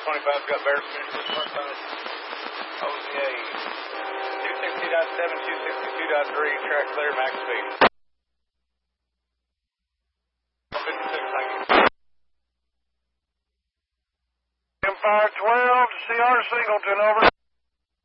25's got better finish this one time. OCA 260.7, 262.3, track clear, max speed. 56, thank you. Empire 12 to CR Singleton, over.